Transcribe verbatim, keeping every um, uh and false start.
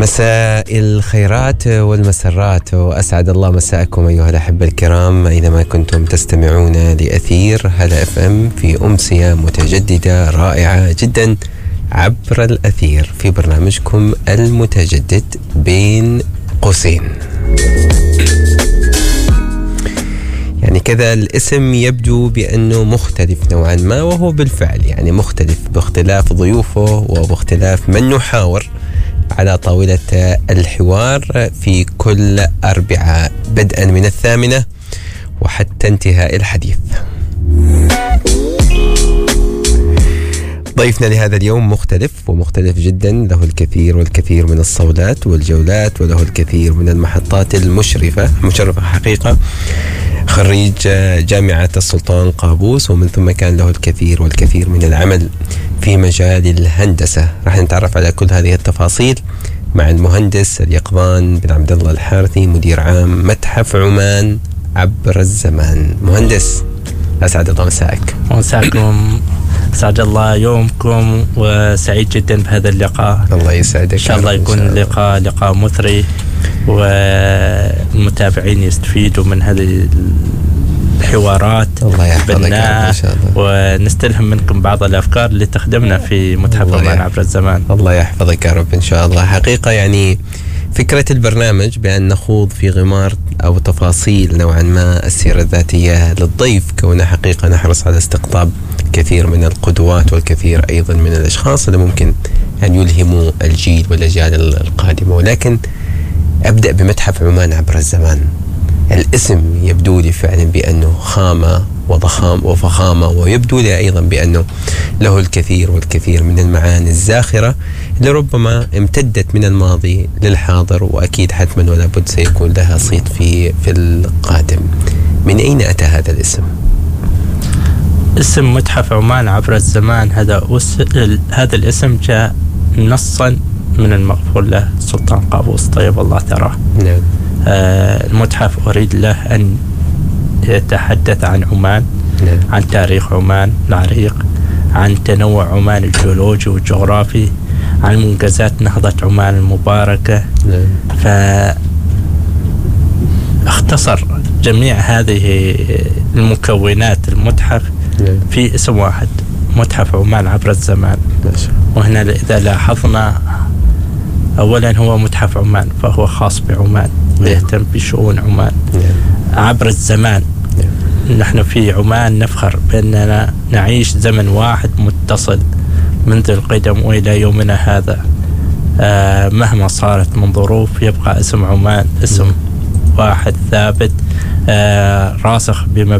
مساء الخيرات والمسرات، وأسعد الله مساءكم أيها الأحبة الكرام أينما كنتم تستمعون لأثير هلا اف ام في أمسية متجددة رائعة جدا عبر الأثير في برنامجكم المتجدد بين قوسين. يعني كذا الاسم يبدو بأنه مختلف نوعا ما، وهو بالفعل يعني مختلف باختلاف ضيوفه وباختلاف من نحاور على طاولة الحوار في كل أربعاء بدءا من الثامنة وحتى انتهاء الحديث. ضيفنا لهذا اليوم مختلف ومختلف جدا، له الكثير والكثير من الصولات والجولات، وله الكثير من المحطات المشرفة مشرفة حقيقة. خريج جامعة السلطان قابوس، ومن ثم كان له الكثير والكثير من العمل في مجال الهندسة. راح نتعرف على كل هذه التفاصيل مع المهندس اليقظان بن عبد الله الحارثي، مدير عام متحف عمان عبر الزمان. مهندس، أسعد الله مساءك. مساءكم، أسعد الله يومكم، وسعيد جدا بهذا اللقاء. الله يسعدك. إن شاء الله يكون اللقاء لقاء مثري والمتابعين يستفيدوا من هذه الحوارات. الله يحفظك إن شاء الله، ونستلهم منكم بعض الأفكار اللي تخدمنا في متحف عمان عبر الزمان. الله يحفظك يا رب إن شاء الله. حقيقة يعني فكرة البرنامج بأن نخوض في غمار أو تفاصيل نوعا ما السيرة الذاتية للضيف، كونه حقيقة نحرص على استقطاب كثير من القدوات والكثير أيضا من الأشخاص اللي ممكن أن يلهموا الجيل والأجيال القادمة. ولكن أبدأ بمتحف عمان عبر الزمان. الاسم يبدو لي فعلا بأنه خامة وضخام وفخامة، ويبدو لي أيضا بأنه له الكثير والكثير من المعاني الزاخرة اللي ربما امتدت من الماضي للحاضر، وأكيد حتما ولا بد سيكون لها صيت في في القادم. من أين أتى هذا الاسم؟ اسم متحف عمان عبر الزمان هذا أس... هذا الاسم جاء نصا من المغفور له السلطان قابوس طيب الله ثراه. نعم. آه المتحف أريد له أن يتحدث عن عمان، نعم. عن تاريخ عمان العريق، عن تنوع عمان الجيولوجي والجغرافي، عن منجزات نهضة عمان المباركة. نعم. فاختصر جميع هذه المكونات المتحف نعم. في اسم واحد، متحف عمان عبر الزمان. ماشي. وهنا إذا لاحظنا أولا هو متحف عمان فهو خاص بعمان ويهتم بشؤون عمان. نعم. عبر الزمان، نعم. نحن في عمان نفخر بأننا نعيش زمن واحد متصل منذ القدم وإلى يومنا هذا. آه مهما صارت من ظروف يبقى اسم عمان اسم واحد ثابت، آه راسخ بمبادئ